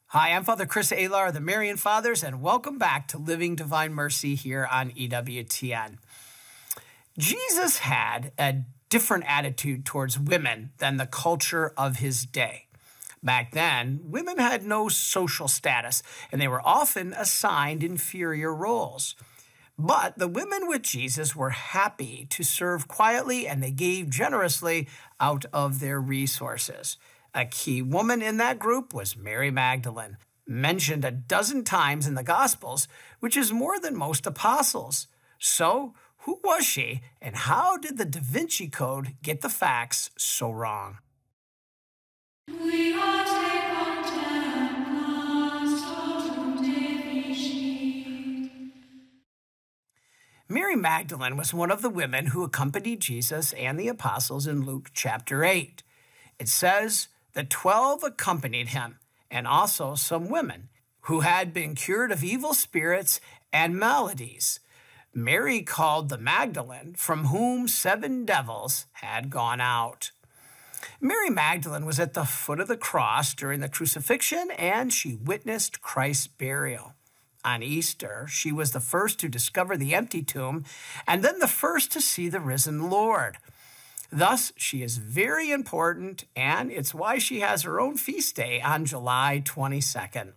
Hi, I'm Father Chris Alar of the Marian Fathers, and welcome back to Living Divine Mercy here on EWTN. Jesus had a different attitude towards women than the culture of his day. Back then, women had no social status, and they were often assigned inferior roles. But the women with Jesus were happy to serve quietly, and they gave generously out of their resources. A key woman in that group was Mary Magdalene, mentioned a dozen times in the Gospels, which is more than most apostles. So, who was she, and how did the Da Vinci Code get the facts so wrong? Mary Magdalene was one of the women who accompanied Jesus and the apostles in Luke chapter 8. It says, the 12 accompanied him, and also some women who had been cured of evil spirits and maladies. Mary called the Magdalene, from whom 7 devils had gone out. Mary Magdalene was at the foot of the cross during the crucifixion, and she witnessed Christ's burial. On Easter, she was the first to discover the empty tomb, and then the first to see the risen Lord. Thus, she is very important, and it's why she has her own feast day on July 22nd.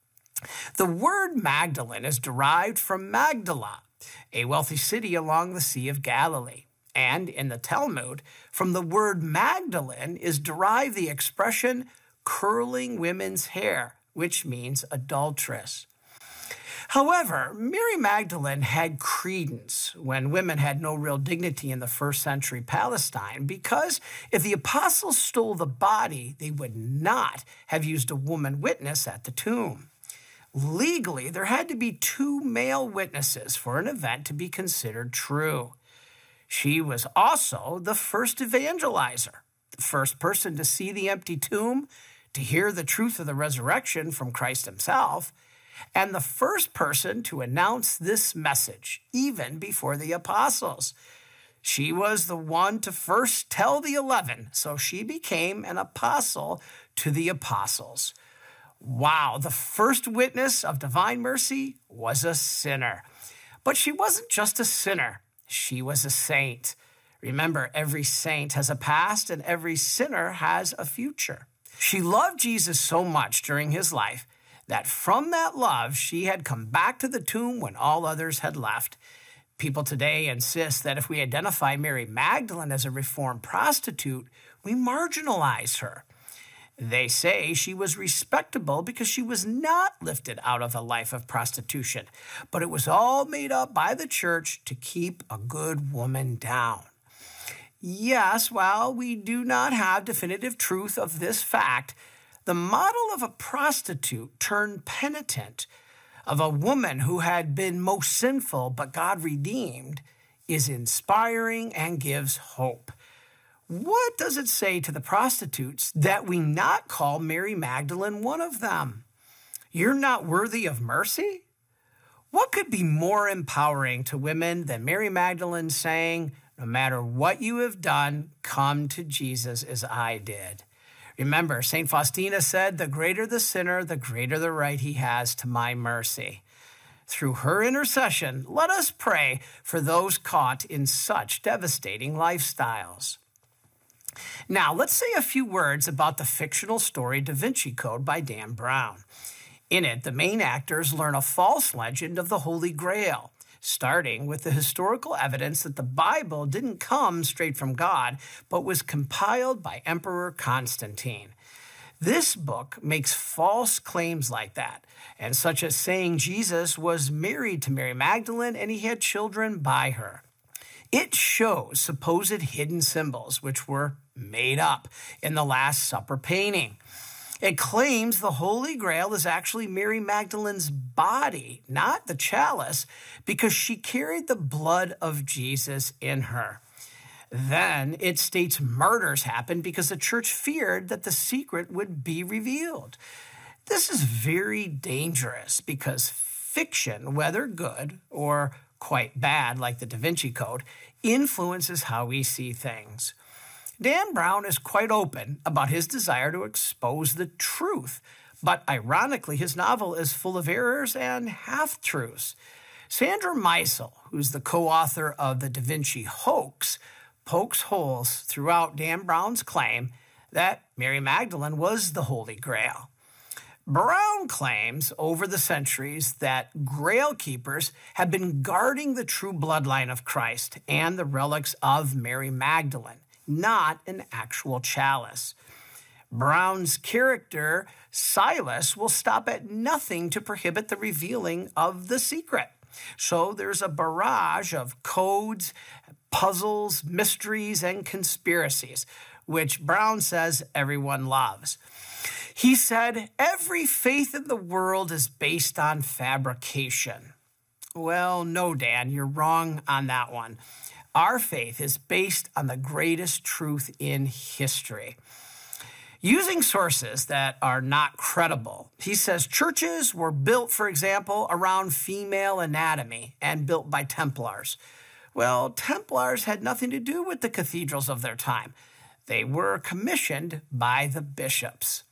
The word Magdalene is derived from Magdala, a wealthy city along the Sea of Galilee. And in the Talmud, from the word Magdalene is derived the expression curling women's hair, which means adulteress. However, Mary Magdalene had credence when women had no real dignity in the first century Palestine, because if the apostles stole the body, they would not have used a woman witness at the tomb. Legally, there had to be 2 male witnesses for an event to be considered true. She was also the first evangelizer, the first person to see the empty tomb, to hear the truth of the resurrection from Christ himself, and the first person to announce this message, even before the apostles. She was the one to first tell the 11, so she became an apostle to the apostles. Wow, the first witness of divine mercy was a sinner. But she wasn't just a sinner, she was a saint. Remember, every saint has a past and every sinner has a future. She loved Jesus so much during his life that from that love, she had come back to the tomb when all others had left. People today insist that if we identify Mary Magdalene as a reformed prostitute, we marginalize her. They say she was respectable because she was not lifted out of a life of prostitution, but it was all made up by the church to keep a good woman down. Yes, while we do not have definitive truth of this fact, the model of a prostitute turned penitent, of a woman who had been most sinful but God redeemed, is inspiring and gives hope. What does it say to the prostitutes that we not call Mary Magdalene one of them? You're not worthy of mercy? What could be more empowering to women than Mary Magdalene saying, no matter what you have done, come to Jesus as I did? Remember, St. Faustina said, the greater the sinner, the greater the right he has to my mercy. Through her intercession, let us pray for those caught in such devastating lifestyles. Now, let's say a few words about the fictional story Da Vinci Code by Dan Brown. In it, the main actors learn a false legend of the Holy Grail, starting with the historical evidence that the Bible didn't come straight from God, but was compiled by Emperor Constantine. This book makes false claims like that, and such as saying Jesus was married to Mary Magdalene and he had children by her. It shows supposed hidden symbols, which were made up in the Last Supper painting. It claims the Holy Grail is actually Mary Magdalene's body, not the chalice, because she carried the blood of Jesus in her. Then it states murders happened because the church feared that the secret would be revealed. This is very dangerous because fiction, whether good or quite bad like the Da Vinci Code, influences how we see things. Dan Brown is quite open about his desire to expose the truth, But ironically, his novel is full of errors and half-truths. Sandra Meisel, who's the co-author of The Da Vinci Hoax, pokes holes throughout Dan Brown's claim that Mary Magdalene was the Holy Grail. Brown claims over the centuries that Grail keepers have been guarding the true bloodline of Christ and the relics of Mary Magdalene, not an actual chalice. Brown's character, Silas, will stop at nothing to prohibit the revealing of the secret. So there's a barrage of codes, puzzles, mysteries, and conspiracies, which Brown says everyone loves. He said, every faith in the world is based on fabrication. Well, no, Dan, you're wrong on that one. Our faith is based on the greatest truth in history. Using sources that are not credible, he says churches were built, for example, around female anatomy and built by Templars. Well, Templars had nothing to do with the cathedrals of their time. They were commissioned by the bishops.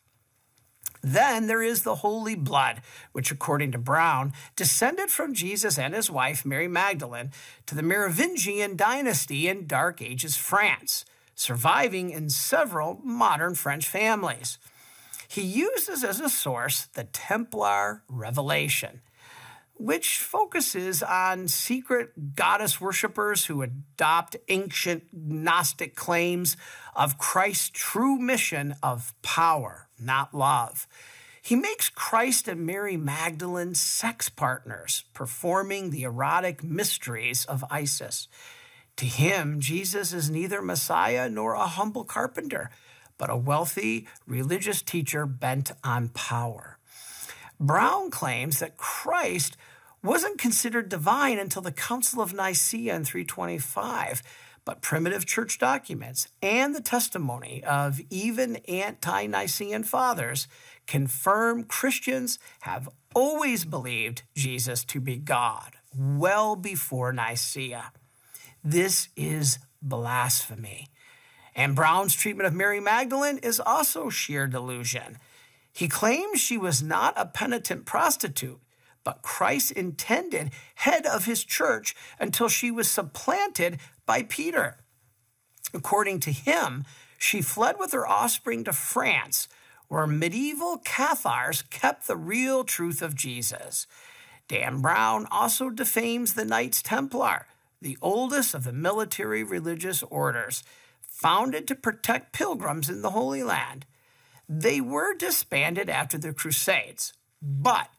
Then there is the holy blood, which, according to Brown, descended from Jesus and his wife, Mary Magdalene, to the Merovingian dynasty in Dark Ages France, surviving in several modern French families. He uses as a source the Templar Revelation, which focuses on secret goddess worshippers who adopt ancient Gnostic claims of Christ's true mission of power, not love. He makes Christ and Mary Magdalene sex partners, performing the erotic mysteries of Isis. To him, Jesus is neither Messiah nor a humble carpenter, but a wealthy religious teacher bent on power. Brown claims that Christ wasn't considered divine until the Council of Nicaea in 325, but primitive church documents and the testimony of even anti-Nicene fathers confirm Christians have always believed Jesus to be God, well before Nicaea. This is blasphemy. And Brown's treatment of Mary Magdalene is also sheer delusion. He claims she was not a penitent prostitute, but Christ intended head of his church until she was supplanted by Peter. According to him, she fled with her offspring to France, where medieval Cathars kept the real truth of Jesus. Dan Brown also defames the Knights Templar, the oldest of the military religious orders, founded to protect pilgrims in the Holy Land. They were disbanded after the Crusades, but